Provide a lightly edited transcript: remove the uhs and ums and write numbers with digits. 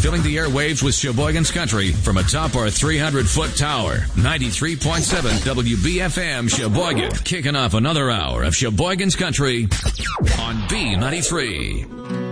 filling the airwaves with Sheboygan's Country from atop our 300-foot tower. 93.7 WBFM Sheboygan. Kicking off another hour of Sheboygan's Country on B93.